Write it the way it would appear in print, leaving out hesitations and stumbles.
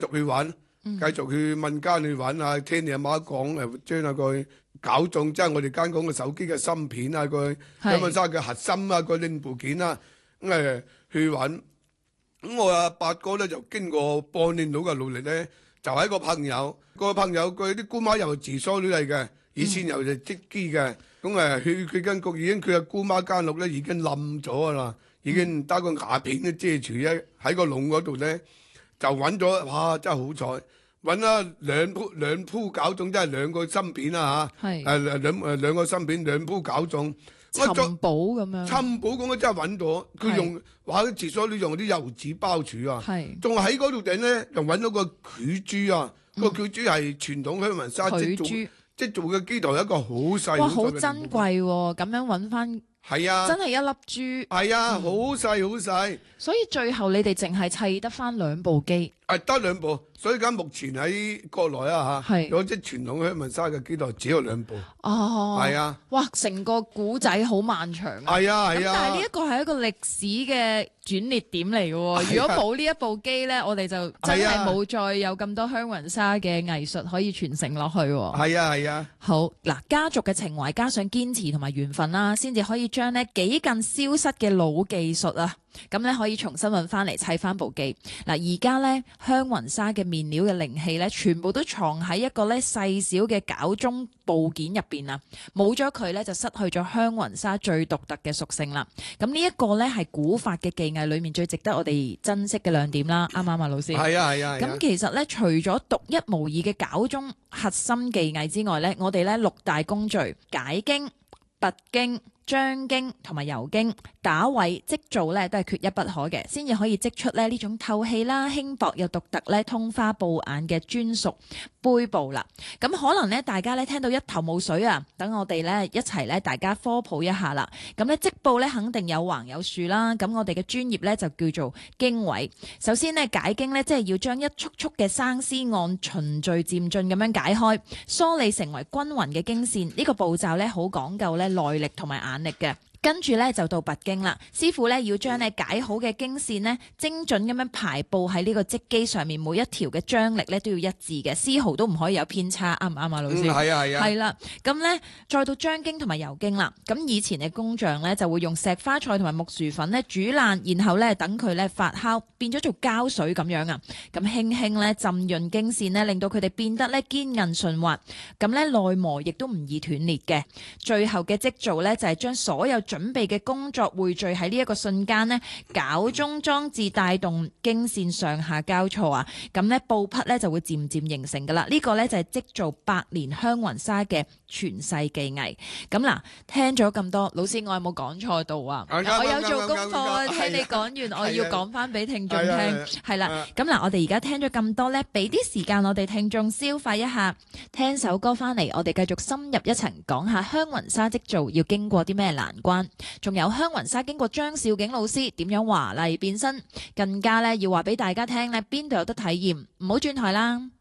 續去玩，繼續去民間去玩啊！聽你阿媽講將啊個搞中，即係我哋間講嘅手機嘅芯片啊，個香雲沙嘅核心啊，個零部件啊，去玩。咁我阿八哥咧就經過半年佬嘅努力咧，就係一個朋友，佢啲姑媽又係自梳女嚟嘅，以前又係織機嘅，咁佢間局已經佢嘅姑媽間屋咧已經冧咗啦，已經得個瓦片嘅遮住咧，喺個籠嗰度咧就揾咗，哇！真係好彩，揾咗兩鋪搞中，即係兩個芯片啊嚇，兩個芯片兩鋪搞中。 尋寶咁樣， 尋寶講嘅真係揾到，佢用話啲廁所你用啲油紙包住啊，仲喺嗰度頂咧，又揾到個鉸珠啊，個鉸珠係傳統香雲沙即做嘅機台一個好細， 哇，好珍貴喎！咁樣揾翻， 係啊， 真係一粒珠， 係啊，好細好細。 所以最後你哋淨係砌得翻兩部機， 得兩部。所以而家目前喺國內啊嚇，有啲傳統香雲沙嘅機台只有兩部。 哦， 係啊， 哇！成個古仔好漫長啊。 係啊係啊。 但係呢一個係一個歷史嘅轉捩點嚟嘅喎。如果冇呢一部機咧，我哋就真係冇再有咁多香雲沙嘅藝術可以傳承落去喎。 係啊係啊。 好嗱，家族嘅情懷加上堅持同埋緣分啦，先至可以將呢幾近消失嘅老技術啊，咁咧可以重新揾翻嚟砌翻部機。嗱，而家咧香雲沙嘅面料嘅靈氣咧，全部都藏喺一個咧細小嘅絞鐘部件入邊啊！冇咗佢咧，就失去咗香雲沙最獨特嘅屬性啦。咁呢一個咧係古法嘅技藝裏面最值得我哋珍惜嘅亮點啦。啱唔啱啊，老師？ 係啊係啊。 咁其實咧，除咗獨一無二嘅絞鐘核心技藝之外咧，我哋咧六大工序解經、拔經、張經同埋油經打位織造咧都係缺一不可嘅，先至可以織出咧呢種透氣啦、輕薄又獨特咧通花布眼嘅專屬杯布啦。咁可能咧大家咧聽到一頭霧水啊，等我哋咧一齊咧大家科普一下啦。咁咧織布咧肯定有橫有豎啦，咁我哋嘅專業咧就叫做經緯。首先咧解經咧即係要將一束束嘅生絲按循序漸進咁樣解開，梳理成為均勻嘅經線。呢個步驟咧好講究咧耐力同埋眼力嘅。跟住咧就到拔經啦，師傅咧要將你解好嘅經線呢精準咁樣排布喺呢個織機上面，每一條嘅張力咧都要一致嘅，絲毫都唔可以有偏差，啱唔啱啊，老師？ 係啊係啊。 係啦，咁咧再到張經同埋油經啦，咁以前嘅工匠咧就會用石花菜同埋木薯粉咧煮爛，然後咧等佢咧發酵變咗做膠水咁樣啊，咁輕輕咧浸潤經線咧，令到佢哋變得咧堅韌順滑，咁咧耐磨亦都唔易斷裂嘅。最後嘅織造咧就係將所有準備嘅工作匯聚喺呢一個瞬間呢，絞鐘裝置帶動經線上下交錯啊，咁呢布匹呢就會漸漸形成噶啦。呢個呢就係織造百年香雲沙嘅傳世技藝。咁嗱，聽咗咁多，老師我有冇講錯到啊？我有做功課啊，聽你講完，我要講翻俾聽眾聽。係啦，咁嗱，我哋而家聽咗咁多呢，俾啲時間我哋聽眾消化一下，聽首歌翻嚟，我哋繼續深入一層講下香雲沙織造要經過啲咩難關。仲有香雲沙經過張兆景老師點樣華麗變身，更加咧要話俾大家聽咧邊度有得體驗，唔好轉台啦。